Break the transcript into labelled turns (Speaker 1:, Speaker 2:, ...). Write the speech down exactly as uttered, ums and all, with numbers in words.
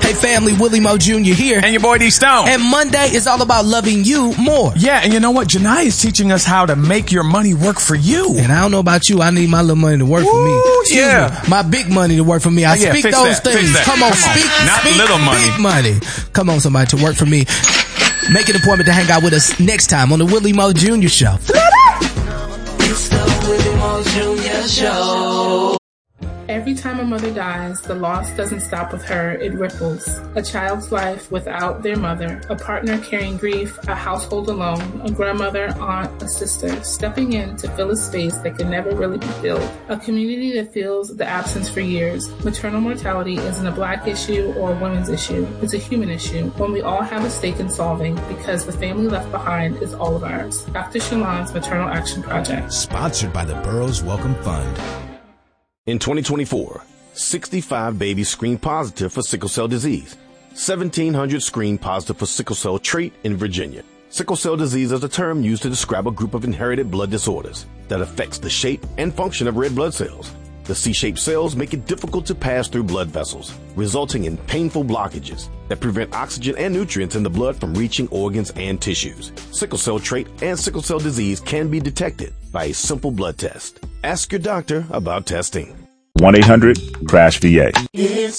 Speaker 1: Hey family, Willie Mo Junior here.
Speaker 2: And your boy D Stone.
Speaker 1: And Monday is all about loving you more.
Speaker 2: Yeah, and you know what? Janai is teaching us how to make your money work for you.
Speaker 1: And I don't know about you, I need my little money to work
Speaker 2: Ooh,
Speaker 1: for me. Excuse
Speaker 2: yeah.
Speaker 1: me, my big money to work for me. I
Speaker 2: oh, yeah,
Speaker 1: speak
Speaker 2: fix
Speaker 1: those
Speaker 2: that,
Speaker 1: things.
Speaker 2: Fix that.
Speaker 1: Come on,
Speaker 2: Come
Speaker 1: speak,
Speaker 2: on. Not
Speaker 1: speak
Speaker 2: little money.
Speaker 1: big money. Come on, somebody, to work for me. Make an appointment to hang out with us next time on the Willie Mo Junior Show.
Speaker 3: It's the Willie Mo Junior Show.
Speaker 4: Every time a mother dies, the loss doesn't stop with her, it ripples. A child's life without their mother, a partner carrying grief, a household alone, a grandmother, aunt, a sister, stepping in to fill a space that can never really be filled. A community that feels the absence for years. Maternal mortality isn't a black issue or a women's issue. It's a human issue, one we all have a stake in solving because the family left behind is all of ours. Doctor Shalon's Maternal Action Project.
Speaker 5: Sponsored by the Burroughs Welcome Fund.
Speaker 6: In twenty twenty-four, sixty-five babies screened positive for sickle cell disease. seventeen hundred screened positive for sickle cell trait in Virginia. Sickle cell disease is a term used to describe a group of inherited blood disorders that affects the shape and function of red blood cells. The C-shaped cells make it difficult to pass through blood vessels, resulting in painful blockages that prevent oxygen and nutrients in the blood from reaching organs and tissues. Sickle cell trait and sickle cell disease can be detected by a simple blood test. Ask your doctor about testing.
Speaker 7: one eight hundred crash V A.